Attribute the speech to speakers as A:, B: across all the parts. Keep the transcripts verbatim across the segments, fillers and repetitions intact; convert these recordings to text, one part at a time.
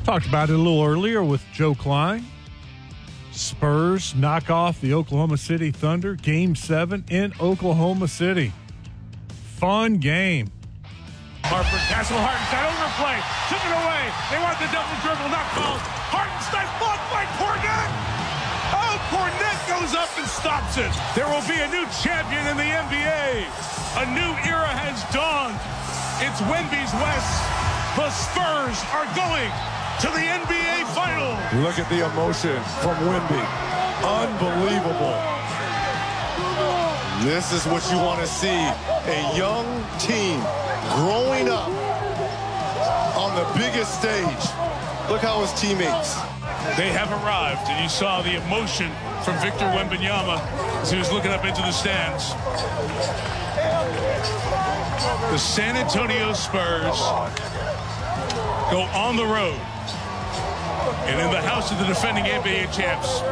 A: Talked about it a little earlier with Joe Klein. Spurs knock off the Oklahoma City Thunder. Game seven in Oklahoma City. Fun game.
B: Harper, Castle Hartenstein, overplay, took it away. They want the double dribble, not called. Hartenstein blocked by Kornet. Oh, Kornet goes up and stops it. There will be a new champion in the N B A. A new era has dawned. It's Wemby's West. The Spurs are going to the N B A Finals.
C: Look at the emotion from Wemby. Unbelievable. This is what you want to see. A young team growing up on the biggest stage. Look how his teammates.
B: They have arrived, and you saw the emotion from Victor Wembanyama as he was looking up into the stands. The San Antonio Spurs go on the road and in the house of the defending N B A champs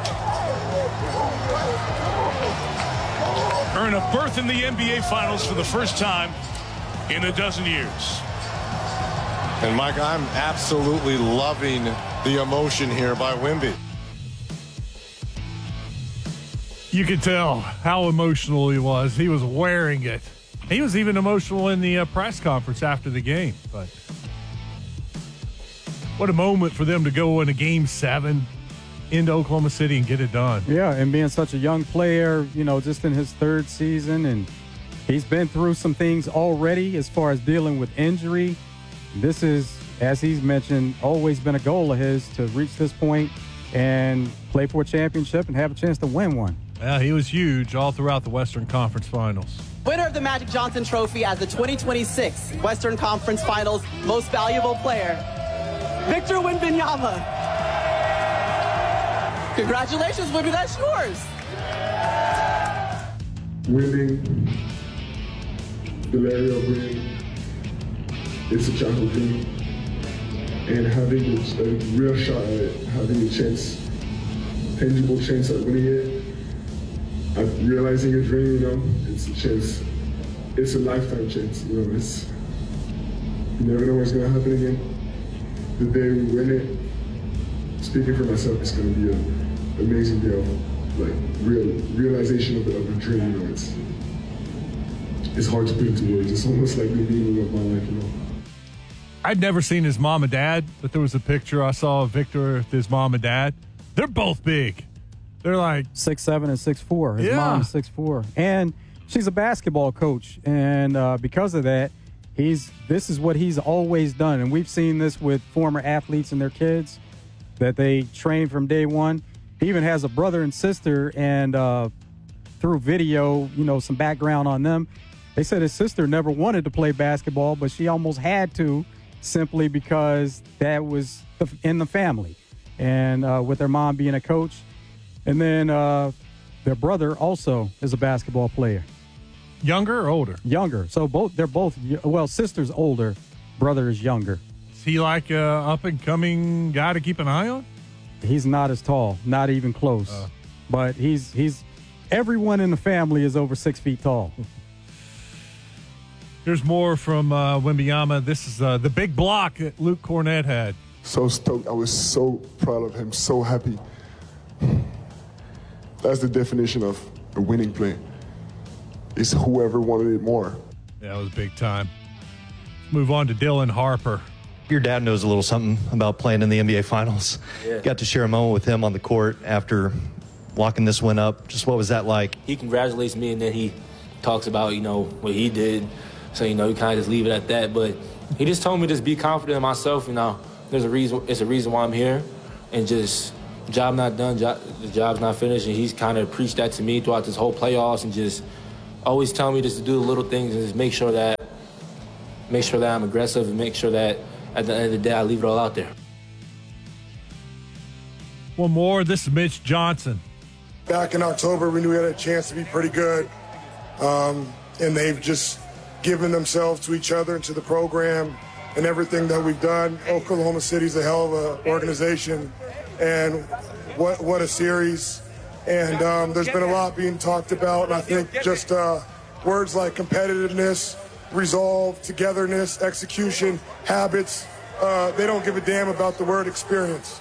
B: earn a berth in the N B A Finals for the first time in a dozen years.
C: And Mike, I'm absolutely loving the emotion here by Wemby.
A: You could tell how emotional he was. He was wearing it. He was even emotional in the uh, press conference after the game. But what a moment for them to go in a game seven into Oklahoma City and get it done.
D: Yeah, and being such a young player, you know, just in his third season, and he's been through some things already as far as dealing with injury. This is, as he's mentioned, always been a goal of his to reach this point and play for a championship and have a chance to win one.
A: Yeah, he was huge all throughout the Western Conference Finals.
E: Winner of the Magic Johnson Trophy as the twenty twenty-six Western Conference Finals Most Valuable Player, Victor Wembanyama. Congratulations, Wemby, that's yours.
F: Winning the Larry O'Brien, it's a childhood dream. And having a real shot at it, having a chance, tangible chance at winning it, I'm realizing a dream, you know, it's a chance. It's a lifetime chance, you know, it's, you never know what's gonna happen again. The day we win it, speaking for myself, it's gonna be an amazing day of, like, real realization of, of a dream, you know, it's, it's hard to put into words. It's almost like the meaning of my life, you know.
A: I'd never seen his mom and dad, but there was a picture I saw of Victor with his mom and dad. They're both big. They're like
D: six seven and six four. His
A: yeah.
D: mom's six four, and she's a basketball coach. And uh, because of that, he's this is what he's always done. And we've seen this with former athletes and their kids that they train from day one. He even has a brother and sister, and uh, through video, you know, some background on them. They said his sister never wanted to play basketball, but she almost had to, simply because that was in the family, and uh, with their mom being a coach. And then uh, their brother also is a basketball player.
A: Younger or older?
D: Younger. So both they're both, well, sister's older, brother is younger.
A: Is he like a up-and-coming guy to keep an eye on?
D: He's not as tall, not even close. Uh. But he's he's everyone in the family is over six feet tall.
A: Here's more from uh, Wembanyama. This is uh, the big block that Luke Kornet had.
F: So stoked. I was so proud of him, so happy. That's the definition of a winning play. It's whoever wanted it more.
A: Yeah, that was big time. Move on to Dylan Harper.
G: Your dad knows a little something about playing in the N B A Finals. Yeah. Got to share a moment with him on the court after locking this one up. Just what was that like?
H: He congratulates me, and then he talks about, you know, what he did. So, you know, you kind of just leave it at that. But he just told me just be confident in myself. You know, there's a reason. It's a reason why I'm here, and just job not done, job, the job's not finished. And he's kind of preached that to me throughout this whole playoffs, and just always telling me just to do the little things and just make sure that, make sure that I'm aggressive and make sure that at the end of the day I leave it all out there.
A: One more. This is Mitch Johnson.
I: Back in October, we knew we had a chance to be pretty good, um, and they've just given themselves to each other and to the program and everything that we've done. Oklahoma City's a hell of an organization, and what what a series. And um, there's been a lot being talked about, and I think just uh, words like competitiveness, resolve, togetherness, execution, habits, uh, they don't give a damn about the word experience.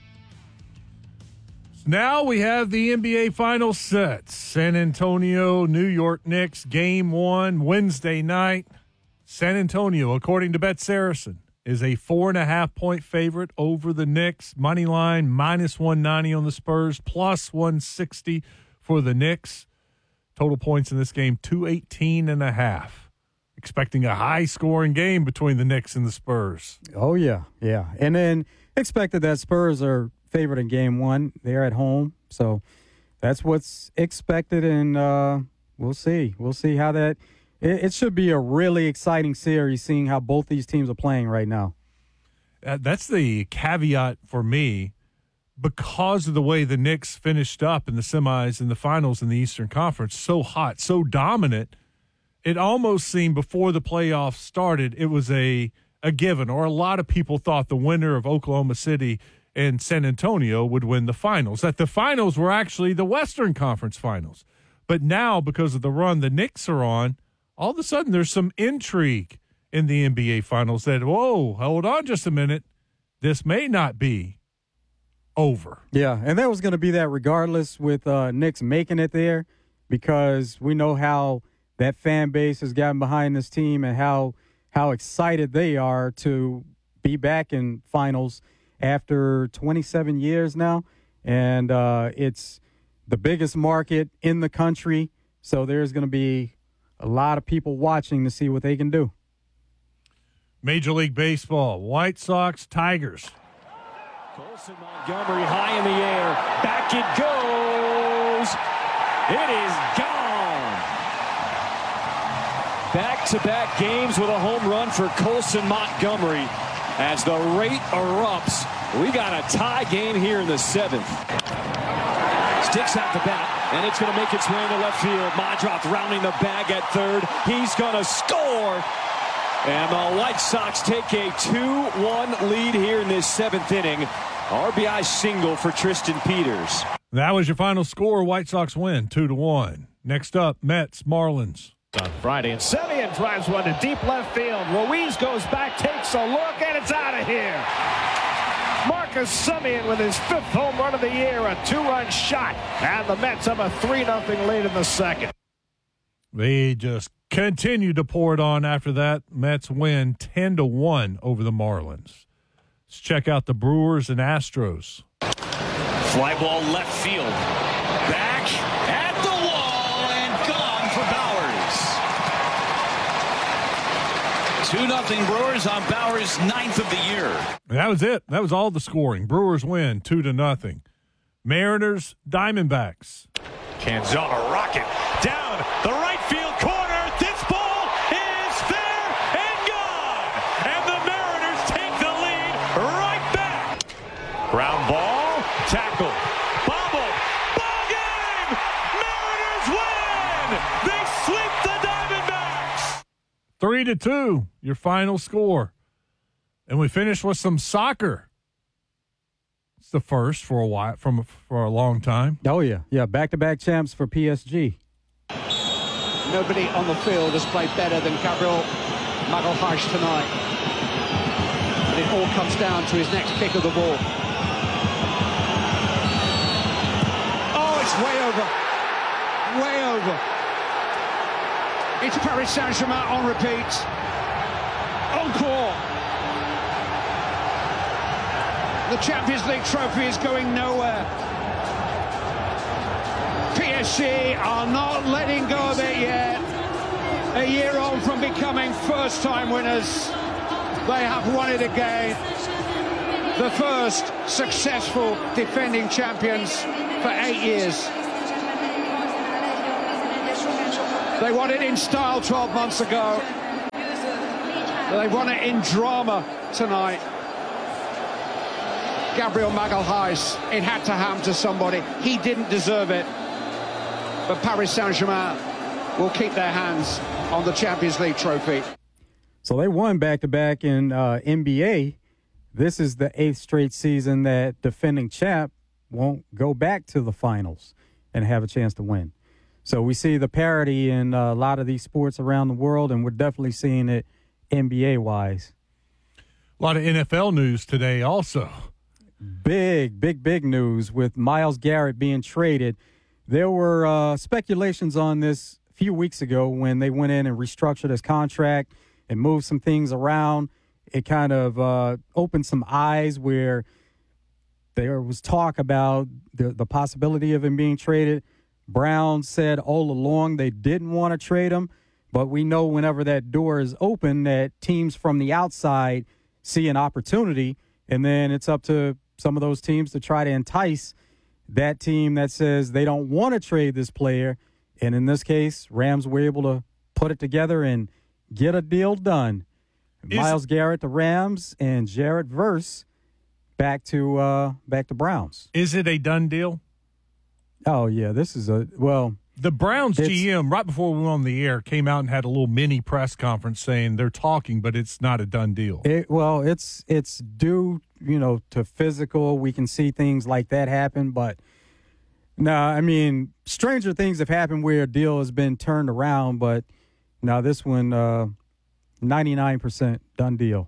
A: Now we have the N B A Finals set. San Antonio, New York Knicks, game one, Wednesday night. San Antonio, according to Bet Saracen, is a four and a half point favorite over the Knicks. Money line minus one ninety on the Spurs, plus one sixty for the Knicks. Total points in this game, two eighteen and a half. Expecting a high scoring game between the Knicks and the Spurs.
D: Oh, yeah, yeah. And then expected that Spurs are favored in game one. They're at home. So that's what's expected, and uh, we'll see. We'll see how that it, – it should be a really exciting series seeing how both these teams are playing right now.
A: Uh, that's the caveat for me because of the way the Knicks finished up in the semis and the finals in the Eastern Conference. So hot, so dominant. It almost seemed before the playoffs started it was a, a given, or a lot of people thought the winner of Oklahoma City – and San Antonio would win the finals, that the finals were actually the Western Conference finals. But now, because of the run the Knicks are on, all of a sudden there's some intrigue in the N B A finals that, whoa, hold on just a minute. This may not be over.
D: Yeah, and that was going to be that regardless with uh, Knicks making it there, because we know how that fan base has gotten behind this team and how how excited they are to be back in finals after twenty-seven years now, and uh, it's the biggest market in the country, so there's going to be a lot of people watching to see what they can do.
A: Major League Baseball, White Sox, Tigers.
J: Colson Montgomery high in the air. Back it goes. It is gone. Back-to-back games with a home run for Colson Montgomery. As the rate erupts, we got a tie game here in the seventh. Sticks out the bat, and it's going to make its way into left field. Modroth rounding the bag at third. He's going to score. And the White Sox take a two one lead here in this seventh inning. R B I single for Tristan Peters.
A: That was your final score. White Sox win two to one. Next up, Mets, Marlins.
K: On Friday, and Semien drives one to deep left field. Ruiz goes back, takes a look, and it's out of here. Marcus Semien with his fifth home run of the year, a two-run shot, and the Mets have a three nothing lead in the second.
A: They just continue to pour it on after that. Mets win ten to one over the Marlins. Let's check out the Brewers and Astros.
J: Fly ball left field. Back at the wall and gone for Bowers. two nothing Brewers on Bowers' ninth of the year.
A: That was it. That was all the scoring. Brewers win two to nothing. Mariners, Diamondbacks.
K: Canzona rocket down the right field corner. This ball is fair and gone. And the Mariners take the lead right back. Ground ball, tackle, bobble, ball game. Mariners win. They sweep the Diamondbacks.
A: Three to two, your final score. And we finish with some soccer. It's the first for a while, from for a long time.
D: Oh yeah, yeah, back-to-back champs for P S G.
L: Nobody on the field has played better than Gabriel Magalhaes tonight. And it all comes down to his next kick of the ball. Oh, it's way over. Way over. It's Paris Saint-Germain on repeat. Encore. The Champions League trophy is going nowhere. P S G are not letting go of it yet. A year on from becoming first-time winners, they have won it again. The first successful defending champions for eight years. They won it in style twelve months ago. They won it in drama tonight. Gabriel Magalhaes, it had to happen to somebody. He didn't deserve it. But Paris Saint-Germain will keep their hands on the Champions League trophy.
D: So they won back-to-back in uh, N B A. This is the eighth straight season that defending champ won't go back to the finals and have a chance to win. So we see the parity in uh, a lot of these sports around the world, and we're definitely seeing it N B A-wise.
A: A lot of N F L news today also.
D: Big, big, big news with Myles Garrett being traded. There were uh, speculations on this a few weeks ago when they went in and restructured his contract and moved some things around. It kind of uh, opened some eyes where there was talk about the, the possibility of him being traded. Browns said all along they didn't want to trade him, but we know whenever that door is open that teams from the outside see an opportunity, and then it's up to some of those teams to try to entice that team that says they don't want to trade this player. And in this case, Rams were able to put it together and get a deal done. Is, Myles Garrett to Rams and Jared Verse back to uh, back to Browns.
A: Is it a done deal?
D: Oh, yeah. This is a, well.
A: The Browns G M, right before we went on the air, came out and had a little mini press conference saying they're talking, but it's not a done deal.
D: It, well, it's it's due, you know, to physical. We can see things like that happen, but no, I mean, stranger things have happened where a deal has been turned around, but now this one, uh, ninety-nine percent done deal.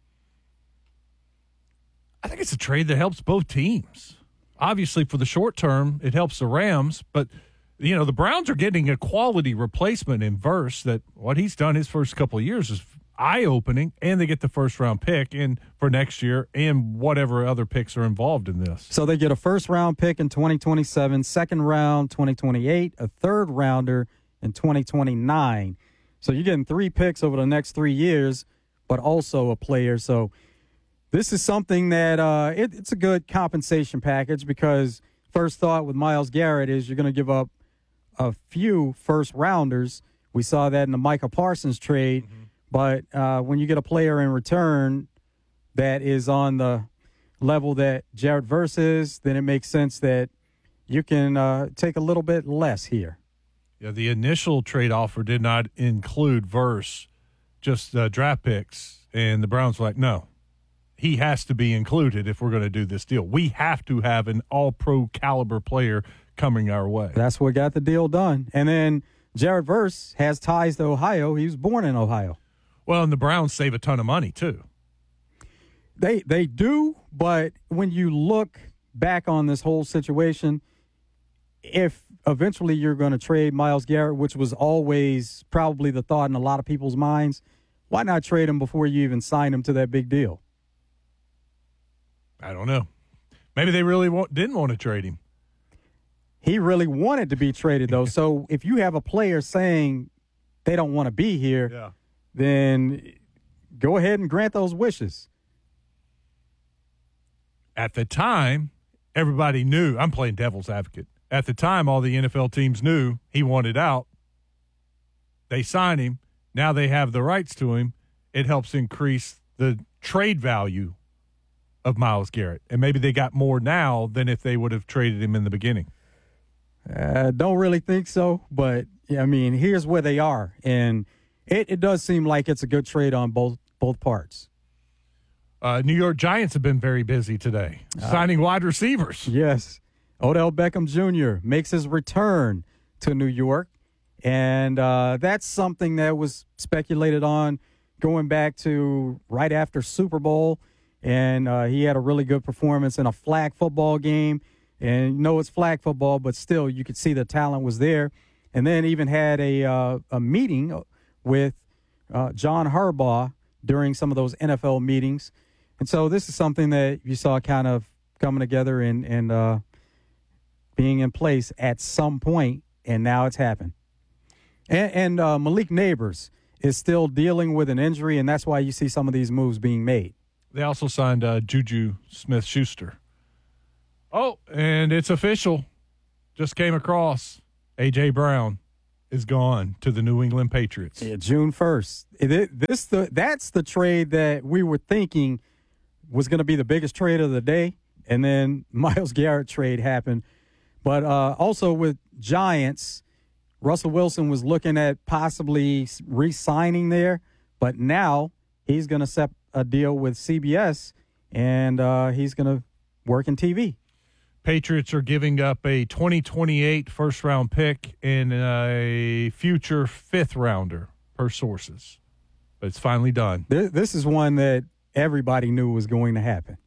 A: I think it's a trade that helps both teams. Obviously, for the short term, it helps the Rams, but you know, the Browns are getting a quality replacement in Verse that what he's done his first couple of years is eye-opening, and they get the first-round pick in for next year and whatever other picks are involved in this.
D: So they get a first-round pick in twenty twenty-seven, second round twenty twenty-eight, a third-rounder in twenty twenty-nine. So you're getting three picks over the next three years, but also a player. So this is something that uh, it, it's a good compensation package because first thought with Myles Garrett is you're going to give up a few first-rounders. We saw that in the Micah Parsons trade. Mm-hmm. But uh, when you get a player in return that is on the level that Jared Verse is, then it makes sense that you can uh, take a little bit less here.
A: Yeah, the initial trade offer did not include Verse, just uh, draft picks. And the Browns were like, no, he has to be included if we're going to do this deal. We have to have an all-pro caliber player coming our way.
D: That's what got the deal done. And then Jared Verse has ties to Ohio. He was born in Ohio.
A: Well, and the Browns save a ton of money, too.
D: They they do, but when you look back on this whole situation, if eventually you're going to trade Myles Garrett, which was always probably the thought in a lot of people's minds, why not trade him before you even sign him to that big deal?
A: I don't know. Maybe they really want, didn't want to trade him.
D: He really wanted to be traded, though. So if you have a player saying they don't want to be here,
A: yeah.
D: then go ahead and grant those wishes.
A: At the time, everybody knew. I'm playing devil's advocate. At the time, all the N F L teams knew he wanted out. They sign him. Now they have the rights to him. It helps increase the trade value of Myles Garrett. And maybe they got more now than if they would have traded him in the beginning.
D: I uh, don't really think so. But, I mean, here's where they are. And it, it does seem like it's a good trade on both both parts.
A: Uh, New York Giants have been very busy today, uh, signing wide receivers.
D: Yes. Odell Beckham Junior makes his return to New York, and uh, that's something that was speculated on going back to right after Super Bowl, and uh, he had a really good performance in a flag football game, and you know it's flag football, but still you could see the talent was there, and then even had a, uh, a meeting with uh, John Harbaugh during some of those N F L meetings, and so this is something that you saw kind of coming together and, and uh, being in place at some point, and now it's happened. And, and uh, Malik Neighbors is still dealing with an injury, and that's why you see some of these moves being made.
A: They also signed uh, Juju Smith-Schuster. Oh, and it's official. Just came across. A J. Brown is gone to the New England Patriots.
D: Yeah, June first. It, this the That's the trade that we were thinking was going to be the biggest trade of the day, and then Myles Garrett trade happened. But uh, also with Giants, Russell Wilson was looking at possibly re-signing there, but now he's going to set a deal with C B S, and uh, he's going to work in T V.
A: Patriots are giving up a twenty twenty-eight first-round pick and a future fifth-rounder per sources. But it's finally done.
D: This is one that everybody knew was going to happen.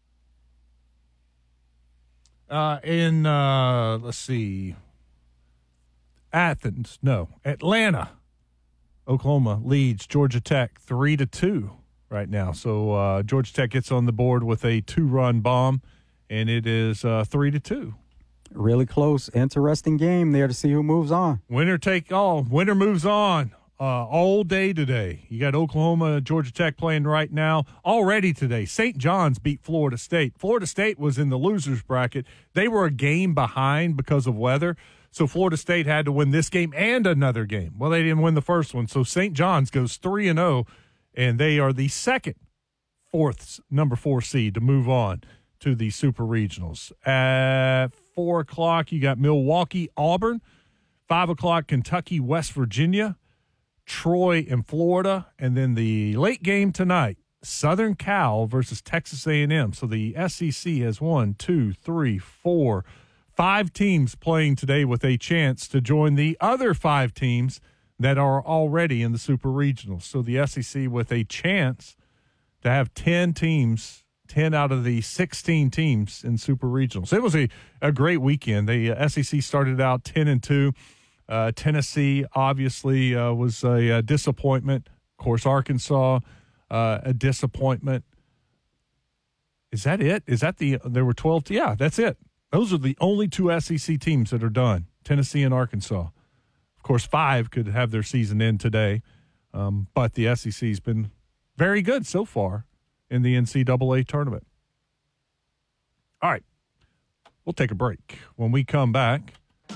A: Uh, in, uh, let's see, Athens, no, Atlanta, Oklahoma leads Georgia Tech three to two right now. So uh, Georgia Tech gets on the board with a two-run bomb, and it is uh, three to two.
D: Really close, interesting game there to see who moves on.
A: Winner take all. Winner moves on uh, all day today. You got Oklahoma, Georgia Tech playing right now. Already today, Saint John's beat Florida State. Florida State was in the losers bracket. They were a game behind because of weather. So Florida State had to win this game and another game. Well, they didn't win the first one. So Saint John's goes three and oh, and they are the second, fourth, number four seed to move on to the Super Regionals. At four o'clock, you got Milwaukee, Auburn. Five o'clock, Kentucky, West Virginia. Troy and Florida. And then the late game tonight, Southern Cal versus Texas A and M. So the S E C has one, two, three, four, five teams playing today with a chance to join the other five teams that are already in the Super Regionals. So the S E C with a chance to have ten teams, ten out of the sixteen teams in Super Regionals. It was a, a great weekend. The uh, S E C started out ten and two. Uh, Tennessee obviously uh, was a, a disappointment. Of course, Arkansas, uh, a disappointment. Is that it? Is that the – there were twelve – yeah, that's it. Those are the only two S E C teams that are done, Tennessee and Arkansas. Of course, five could have their season end today, um, but the S E C has been very good so far in the N C double A tournament. All right, we'll take a break. When we come back,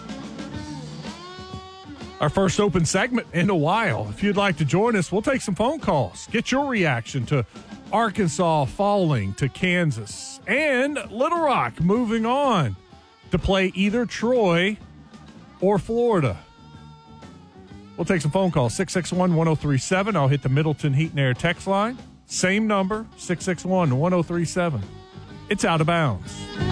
A: our first open segment in a while. If you'd like to join us, we'll take some phone calls. Get your reaction to Arkansas falling to Kansas and Little Rock moving on to play either Troy or Florida. We'll take some phone calls. six six one, one oh three seven. I'll hit the Middleton Heat and Air text line. Same number, six six one, one oh three seven. It's Out of Bounds.